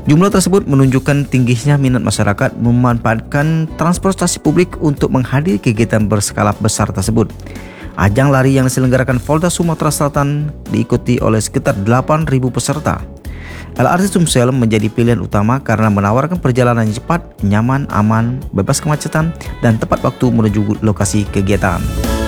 Jumlah tersebut menunjukkan tingginya minat masyarakat memanfaatkan transportasi publik untuk menghadiri kegiatan berskala besar tersebut. Ajang lari yang diselenggarakan Volta Sumatera Selatan diikuti oleh sekitar 8.000 peserta. LRT Sumsel menjadi pilihan utama karena menawarkan perjalanan yang cepat, nyaman, aman, bebas kemacetan, dan tepat waktu menuju lokasi kegiatan.